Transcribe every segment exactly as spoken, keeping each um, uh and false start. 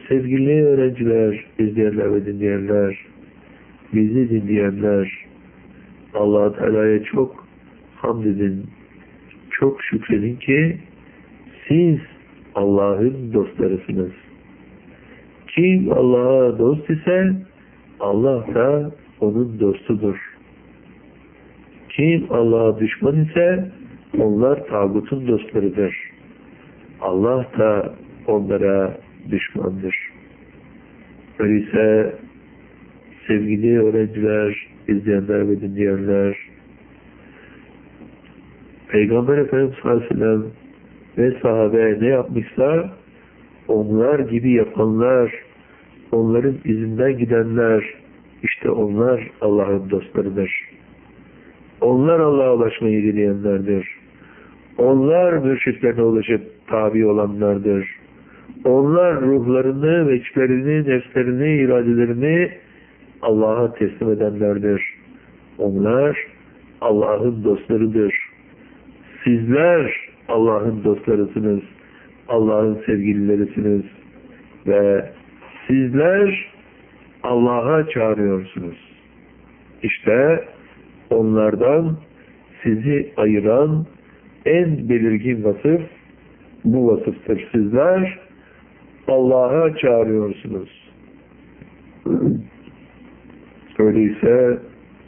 Sevgili öğrenciler, izleyenler ve dinleyenler, bizi dinleyenler, Allah-u Teala'ya çok hamd edin, çok şükredin ki siz Allah'ın dostlarısınız. Kim Allah'a dost ise Allah da onun dostudur. Kim Allah'a düşman ise onlar tağutun dostlarıdır. Allah da onlara düşmandır. Öyleyse sevgili öğrenciler, izleyenler ve dinleyenler, Peygamber Efendimiz sallallahu aleyhi ve sellem ve sahabe ne yapmışsa onlar gibi yapanlar, onların izinden gidenler, işte onlar Allah'ın dostlarıdır. Onlar Allah'a ulaşmayı dileyenlerdir. Onlar mürşitlerine ulaşıp tabi olanlardır. Onlar ruhlarını, veçlerini, nefslerini, iradelerini Allah'a teslim edenlerdir. Onlar Allah'ın dostlarıdır. Sizler Allah'ın dostlarısınız. Allah'ın sevgililerisiniz. Ve sizler Allah'a çağırıyorsunuz. İşte onlardan sizi ayıran en belirgin vasıf bu vasıftır. Sizler Allah'a çağırıyorsunuz. Öyleyse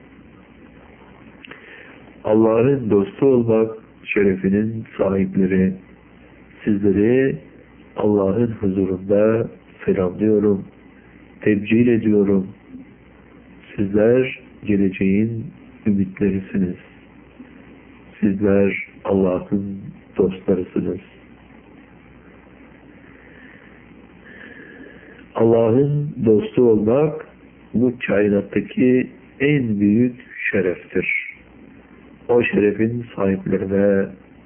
Allah'ın dostu olmak şerefinin sahipleri, sizleri Allah'ın huzurunda selamlıyorum, tebcil ediyorum. Sizler geleceğin ümitlerisiniz. Sizler Allah'ın dostlarısınız. Allah'ın dostu olmak bu kainattaki en büyük şereftir. O şerefin sahiplerine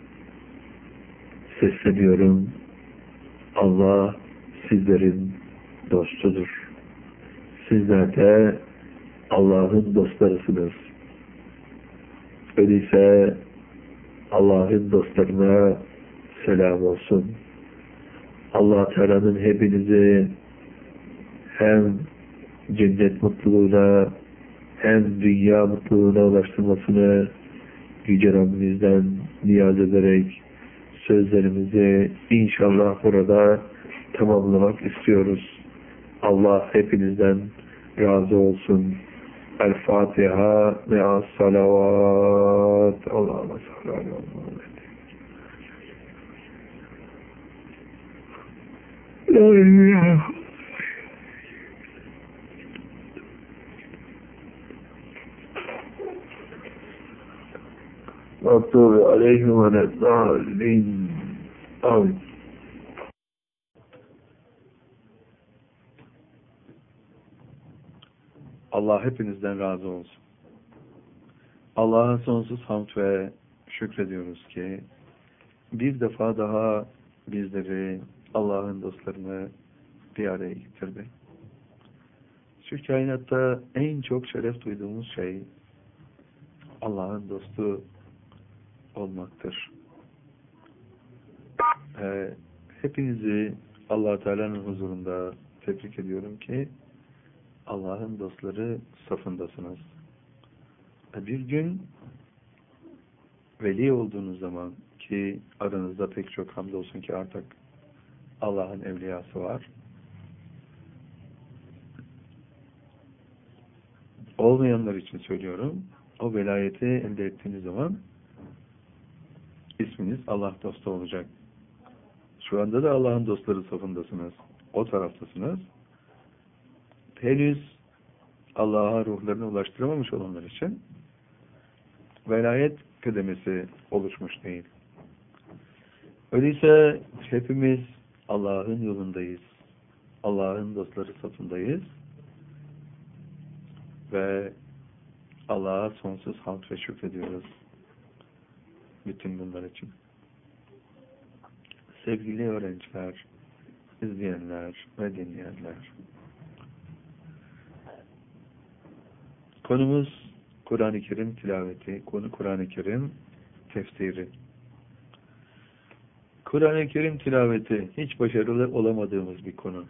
sesleniyorum. Allah sizlerin dostudur. Sizler de Allah'ın dostlarısınız. Öyleyse Allah'ın dostlarına selam olsun. Allah Teala'nın hepinizi hem cennet mutluluğuna hem dünya mutluluğuna ulaştırmasını Yüce Rabbimizden niyaz ederek sözlerimizi inşallah burada tamamlamak istiyoruz. Allah hepinizden razı olsun. El Fatiha me'as salavat. Allah'a salli ala Muhammed. La ilahe Mağdubi aleyhim ve nezzâlin. Amin. Allah hepinizden razı olsun. Allah'a sonsuz hamd ve şükrediyoruz ki bir defa daha bizleri, Allah'ın dostlarını bir araya getirdi. Şu kainatta en çok şeref duyduğumuz şey Allah'ın dostu olmaktır. Ee, hepinizi Allah Teala'nın huzurunda tebrik ediyorum ki Allah'ın dostları safındasınız. Bir gün veli olduğunuz zaman ki aranızda pek çok hamdolsun ki artık Allah'ın evliyası var. Olmayanlar için söylüyorum. O velayeti elde ettiğiniz zaman isminiz Allah dostu olacak. Şu anda da Allah'ın dostları safındasınız. O taraftasınız. Henüz Allah'a ruhlarını ulaştıramamış olanlar için velayet kıdemesi oluşmuş değil. Öyleyse hepimiz Allah'ın yolundayız. Allah'ın dostları safındayız. Ve Allah'a sonsuz hamd ve şükrediyoruz. Bütün bunlar için. Sevgili öğrenciler, izleyenler ve dinleyenler. Konumuz Kur'an-ı Kerim tilaveti, konu Kur'an-ı Kerim tefsiri. Kur'an-ı Kerim tilaveti hiç başarılı olamadığımız bir konu.